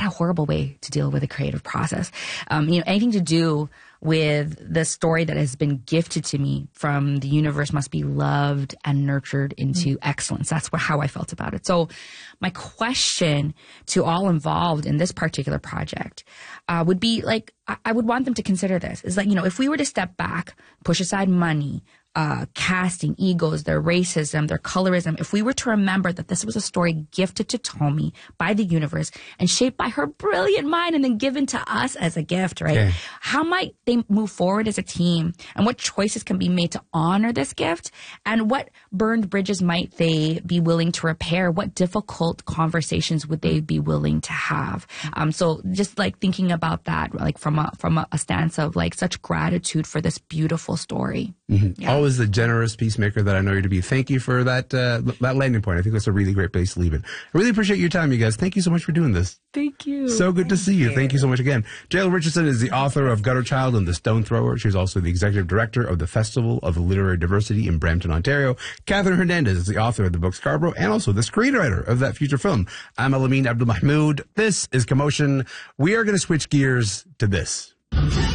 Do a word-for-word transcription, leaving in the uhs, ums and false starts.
a horrible way to deal with a creative process. Um, you know, anything to do with the story that has been gifted to me from the universe must be loved and nurtured into mm. excellence. That's what, how I felt about it. So my question to all involved in this particular project uh, would be like, I, I would want them to consider this. Is like, you know, if we were to step back, push aside money, Uh, casting, egos, their racism, their colorism, if we were to remember that this was a story gifted to Tomi by the universe and shaped by her brilliant mind and then given to us as a gift, right? Okay. How might they move forward as a team? And what choices can be made to honor this gift? And what burned bridges might they be willing to repair? What difficult conversations would they be willing to have? Um, so just like thinking about that, like from a, from a, a stance of like such gratitude for this beautiful story. Mm-hmm. Yeah. Always the generous peacemaker that I know you to be. Thank you for that uh, that landing point. I think that's a really great place to leave it. I really appreciate your time, you guys. Thank you so much for doing this. Thank you. So good Thank to see you. you. Thank you so much again. Jael Richardson is the author of Gutter Child and The Stone Thrower. She's also the executive director of the Festival of Literary Diversity in Brampton, Ontario. Catherine Hernandez is the author of the book Scarborough and also the screenwriter of that feature film. I'm Alameen Abdul Mahmoud. This is Commotion. We are going to switch gears to this.